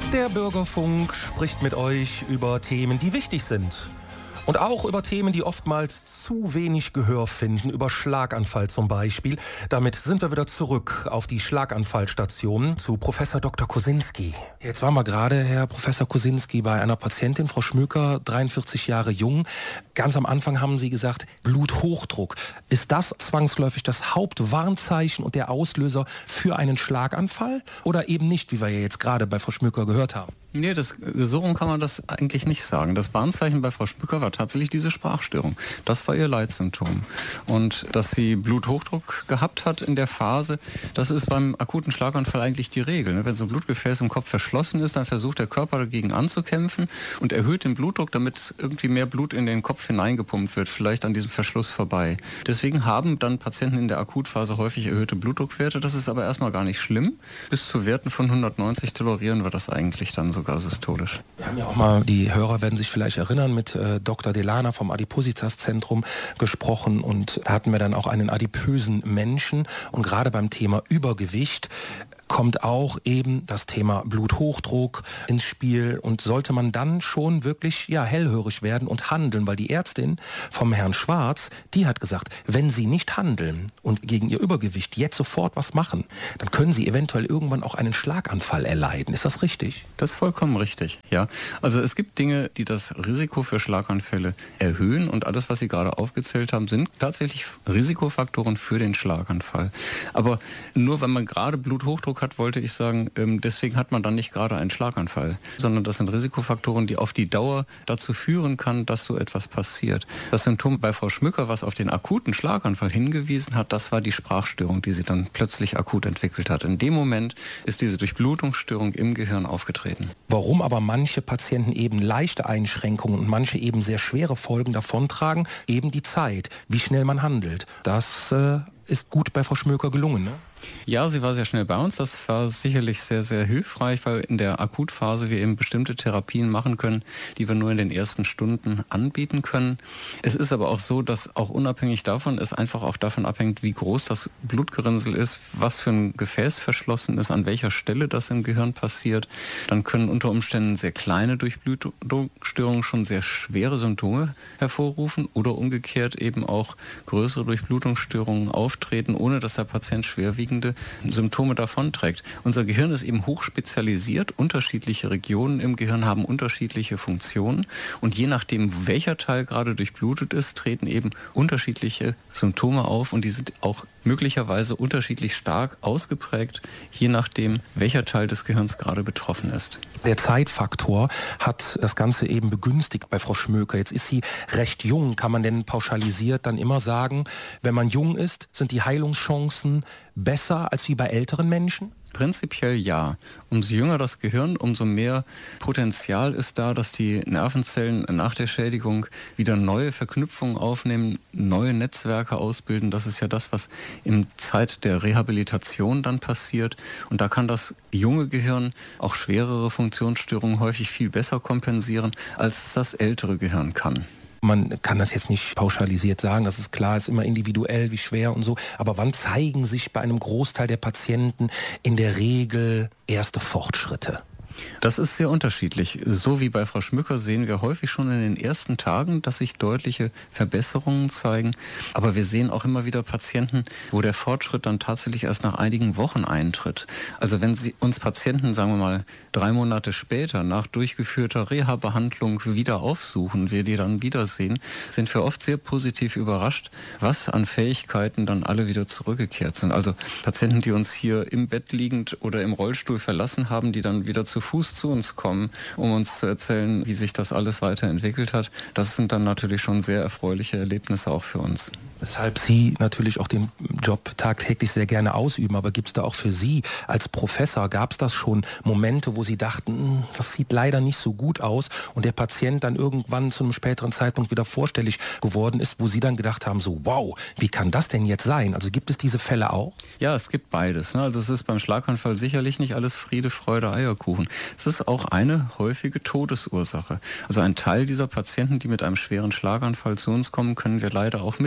Der Bürgerfunk spricht mit euch über Themen, die wichtig sind. Und auch über Themen, die oftmals zu wenig Gehör finden, über Schlaganfall zum Beispiel. Damit sind wir wieder zurück auf die Schlaganfallstation zu Professor Dr. Kosinski. Jetzt waren wir gerade, Herr Professor Kosinski, bei einer Patientin, Frau Schmöker, 43 Jahre jung. Ganz am Anfang haben Sie gesagt, Bluthochdruck. Ist das zwangsläufig das Hauptwarnzeichen und der Auslöser für einen Schlaganfall? Oder eben nicht, wie wir ja jetzt gerade bei Frau Schmöker gehört haben? Nee, so rum kann man das eigentlich nicht sagen. Das Warnzeichen bei Frau Schmöker war tatsächlich diese Sprachstörung. Das war ihr Leitsymptom. Und dass sie Bluthochdruck gehabt hat in der Phase, das ist beim akuten Schlaganfall eigentlich die Regel. Wenn so ein Blutgefäß im Kopf verschlossen ist, dann versucht der Körper dagegen anzukämpfen und erhöht den Blutdruck, damit irgendwie mehr Blut in den Kopf hineingepumpt wird, vielleicht an diesem Verschluss vorbei. Deswegen haben dann Patienten in der Akutphase häufig erhöhte Blutdruckwerte. Das ist aber erstmal gar nicht schlimm. Bis zu Werten von 190 tolerieren wir das eigentlich dann sogar systolisch. Wir haben ja auch mal, die Hörer werden sich vielleicht erinnern, mit Dr. Delana vom Adipositas-Zentrum gesprochen und da hatten wir dann auch einen adipösen Menschen und gerade beim Thema Übergewicht kommt auch eben das Thema Bluthochdruck ins Spiel und sollte man dann schon wirklich hellhörig werden und handeln, weil die Ärztin vom Herrn Schwarz, die hat gesagt, wenn Sie nicht handeln und gegen Ihr Übergewicht jetzt sofort was machen, dann können Sie eventuell irgendwann auch einen Schlaganfall erleiden. Ist das richtig? Das ist vollkommen richtig, ja. Also es gibt Dinge, die das Risiko für Schlaganfälle erhöhen und alles, was Sie gerade aufgezählt haben, sind tatsächlich Risikofaktoren für den Schlaganfall. Aber nur wenn man gerade Bluthochdruck hat, wollte ich sagen, deswegen hat man dann nicht gerade einen Schlaganfall, sondern das sind Risikofaktoren, die auf die Dauer dazu führen kann, dass so etwas passiert. Das Symptom bei Frau Schmöker, was auf den akuten Schlaganfall hingewiesen hat, das war die Sprachstörung, die sie dann plötzlich akut entwickelt hat. In dem Moment ist diese Durchblutungsstörung im Gehirn aufgetreten. Warum aber manche Patienten eben leichte Einschränkungen und manche eben sehr schwere Folgen davontragen, eben die Zeit, wie schnell man handelt. Das ist gut bei Frau Schmöker gelungen, ne? Ja, sie war sehr schnell bei uns. Das war sicherlich sehr, sehr hilfreich, weil in der Akutphase wir eben bestimmte Therapien machen können, die wir nur in den ersten Stunden anbieten können. Es ist aber auch so, dass auch unabhängig davon es einfach auch davon abhängt, wie groß das Blutgerinnsel ist, was für ein Gefäß verschlossen ist, an welcher Stelle das im Gehirn passiert. Dann können unter Umständen sehr kleine Durchblutungsstörungen schon sehr schwere Symptome hervorrufen oder umgekehrt eben auch größere Durchblutungsstörungen auftreten, ohne dass der Patient schwerwiegende Symptome davonträgt. Unser Gehirn ist eben hochspezialisiert. Unterschiedliche Regionen im Gehirn haben unterschiedliche Funktionen und je nachdem, welcher Teil gerade durchblutet ist, treten eben unterschiedliche Symptome auf und die sind auch möglicherweise unterschiedlich stark ausgeprägt, je nachdem, welcher Teil des Gehirns gerade betroffen ist. Der Zeitfaktor hat das Ganze eben begünstigt bei Frau Schmöker. Jetzt ist sie recht jung. Kann man denn pauschalisiert dann immer sagen, wenn man jung ist, sind die Heilungschancen besser als wie bei älteren Menschen? Prinzipiell ja. Umso jünger das Gehirn, umso mehr Potenzial ist da, dass die Nervenzellen nach der Schädigung wieder neue Verknüpfungen aufnehmen, neue Netzwerke ausbilden. Das ist ja das, was in Zeit der Rehabilitation dann passiert. Und da kann das junge Gehirn auch schwerere Funktionsstörungen häufig viel besser kompensieren, als es das ältere Gehirn kann. Man kann das jetzt nicht pauschalisiert sagen, das ist klar, ist immer individuell, wie schwer und so. Aber wann zeigen sich bei einem Großteil der Patienten in der Regel erste Fortschritte? Das ist sehr unterschiedlich. So wie bei Frau Schmöker sehen wir häufig schon in den ersten Tagen, dass sich deutliche Verbesserungen zeigen. Aber wir sehen auch immer wieder Patienten, wo der Fortschritt dann tatsächlich erst nach einigen Wochen eintritt. Also wenn Sie uns Patienten, sagen wir mal, 3 Monate später nach durchgeführter Reha-Behandlung wieder aufsuchen, wir die dann wiedersehen, sind wir oft sehr positiv überrascht, was an Fähigkeiten dann alle wieder zurückgekehrt sind. Also Patienten, die uns hier im Bett liegend oder im Rollstuhl verlassen haben, die dann wieder zu Fuß zu uns kommen, um uns zu erzählen, wie sich das alles weiterentwickelt hat. Das sind dann natürlich schon sehr erfreuliche Erlebnisse auch für uns. Weshalb Sie natürlich auch den Job tagtäglich sehr gerne ausüben, aber gibt es da auch für Sie als Professor, gab es das schon Momente, wo Sie dachten, das sieht leider nicht so gut aus und der Patient dann irgendwann zu einem späteren Zeitpunkt wieder vorstellig geworden ist, wo Sie dann gedacht haben, so wow, wie kann das denn jetzt sein? Also gibt es diese Fälle auch? Ja, es gibt beides. Also es ist beim Schlaganfall sicherlich nicht alles Friede, Freude, Eierkuchen. Es ist auch eine häufige Todesursache. Also ein Teil dieser Patienten, die mit einem schweren Schlaganfall zu uns kommen, können wir leider auch mit allen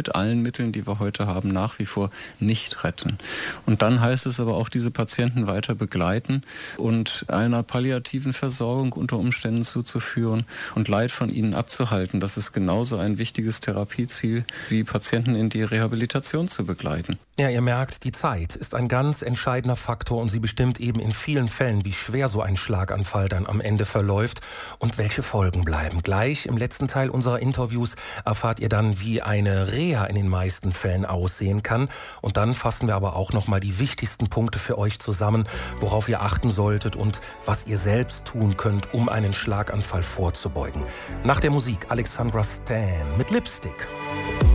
allen Mitteln, die wir heute haben, nach wie vor nicht retten. Und dann heißt es aber auch, diese Patienten weiter begleiten und einer palliativen Versorgung unter Umständen zuzuführen und Leid von ihnen abzuhalten. Das ist genauso ein wichtiges Therapieziel, wie Patienten in die Rehabilitation zu begleiten. Ja, ihr merkt, die Zeit ist ein ganz entscheidender Faktor und sie bestimmt eben in vielen Fällen, wie schwer so ein Schlaganfall dann am Ende verläuft und welche Folgen bleiben. Gleich im letzten Teil unserer Interviews erfahrt ihr dann, wie eine Reha in den meisten Fällen aussehen kann. Und dann fassen wir aber auch nochmal die wichtigsten Punkte für euch zusammen, worauf ihr achten solltet und was ihr selbst tun könnt, um einen Schlaganfall vorzubeugen. Nach der Musik Alexandra Stan mit Lipstick.